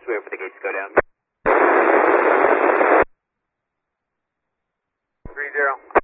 wait for the gates to go down. 30.